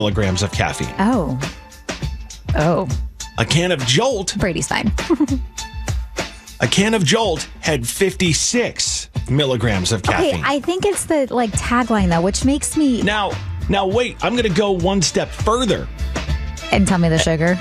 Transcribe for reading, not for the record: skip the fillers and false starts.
milligrams of caffeine. Oh. A can of Jolt. Brady's fine. A can of Jolt had 56 milligrams of caffeine. Okay, I think it's the tagline though, which makes me Now wait, I'm going to go one step further. and tell me the sugar.